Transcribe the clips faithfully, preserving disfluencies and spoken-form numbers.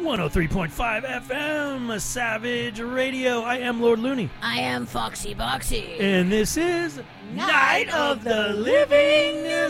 one oh three point five F M, Savage Radio. I am Lord Looney. I am Foxy Boxy. And this is Night of the Living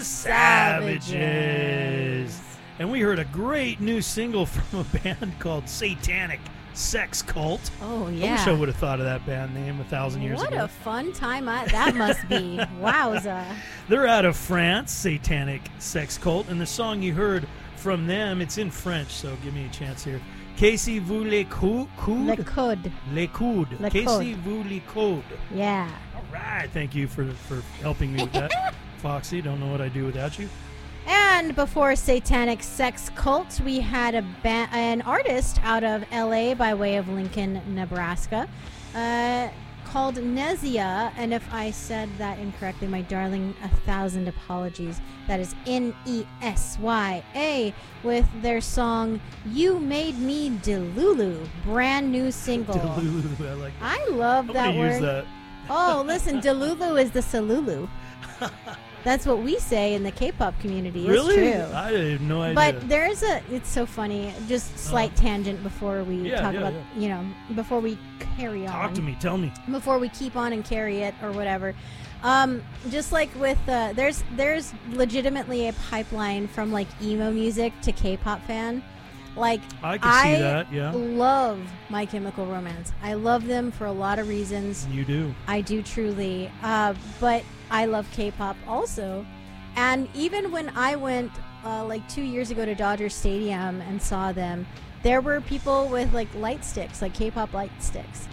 Savages. And we heard a great new single from a band called Satanic Sex Cult. Oh, yeah. I wish I would have thought of that band name a thousand years what ago. What a fun time I, that must be. Wowza. They're out of France, Satanic Sex Cult. And the song you heard from them, it's in French, so give me a chance here. Casey vous les coudes? Le coude. Les coudes. Le Casey coude. vous les coudes. Yeah. All right. Thank you for, for helping me with that. Foxy, don't know what I'd do without you. And before Satanic Sex Cult, we had a ba- an artist out of L A by way of Lincoln, Nebraska, uh, called Nezia. And if I said that incorrectly, my darling, a thousand apologies. That is N E S Y A with their song You Made Me Delulu, brand new single. Delulu, I like that. I love I'm that gonna word. use that. Oh, listen, Delulu is the Salulu. That's what we say in the K-pop community. Really? It's true. I had no idea. But there's a, it's so funny, just slight Uh-huh. tangent before we Yeah, talk yeah, about, yeah. you know, before we carry on. Talk to me. Tell me. Before we keep on and carry it or whatever. Um, just like with, uh, there's, there's legitimately a pipeline from like emo music to K-pop fan. Like, I can see that, yeah. love My Chemical Romance. I love them for a lot of reasons. You do. I do truly. Uh, but I love K-pop also. And even when I went uh, like two years ago to Dodger Stadium and saw them, there were people with like light sticks, like K-pop light sticks.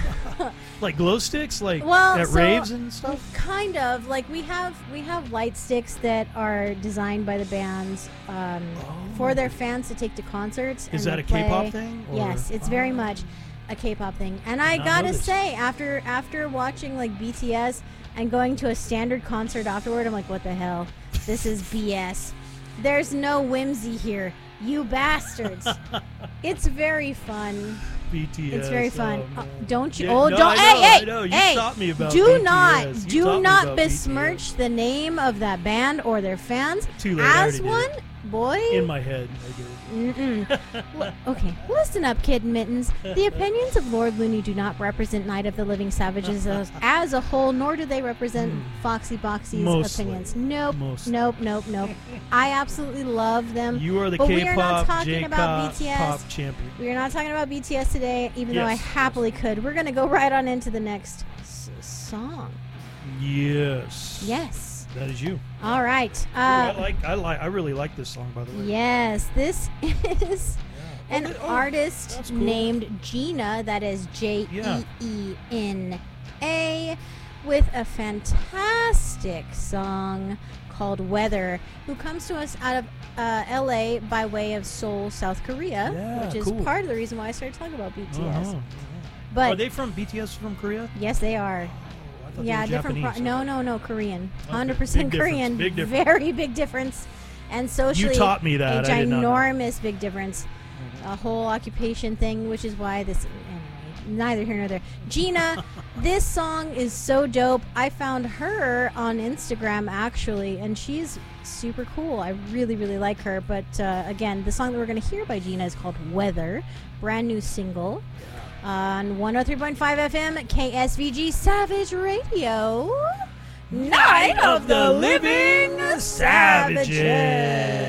Like glow sticks, like Well, at so- raves and stuff. Kind of. Like we have we have light sticks that are designed by the bands um, Oh. for their fans to take to concerts. Is and that they a K-pop play. thing, or- Yes, it's very Oh. much a K-pop thing. And I Did not know gotta this. say, after after watching like B T S and going to a standard concert afterward, I'm like, what the hell? This is B S. There's no whimsy here, you bastards. It's very fun. B T S. It's very fun. Oh, Uh, man. don't you? Yeah, oh, no, don't! I know, hey, I hey, know. You hey! taught me about do B T S. not, You do taught me not about B T S. besmirch the name of that band or their fans Too late, I as already did one, boy. In my head, I did. Mm-mm. L- okay, listen up, Kid Mittens. The opinions of Lord Looney do not represent Night of the Living Savages as, as a whole, nor do they represent Foxy Boxy's Mostly. opinions. Nope, Mostly. nope, nope, nope. I absolutely love them. You are the but we are not K-pop, talking about J-pop, B T S. pop champion. We are not talking about B T S today, even though I Yes. happily could. We're going to go right on into the next s- song. Yes. Yes. That is you. All right. Ooh, I Uh, like. I like. I really like this song, by the way. yes, this is Yeah. an Oh, th- oh, artist that's cool. named Gina, that is J Yeah. E E N A, with a fantastic song called Weather, who comes to us out of uh, L A by way of Seoul, South Korea, Yeah, which is cool. part of the reason why I started talking about B T S. Uh-huh, uh-huh. But Are they from B T S from Korea? yes, they are. Oh, I thought Yeah, they were different. Pro- Japanese. no, no, no, Korean. Okay, Hundred percent big difference, Korean. big difference. Very big difference, and socially, You taught me that. a I did not know. ginormous big difference. A whole occupation thing, which is why this. Anyway, neither here nor there. Gina, this song is so dope. I found her on Instagram actually, and she's super cool. I really, really like her. But uh, again, the song that we're going to hear by Gina is called "Weather," brand new single on one oh three point five F M K S V G Savage Radio. Night of the Living Savages.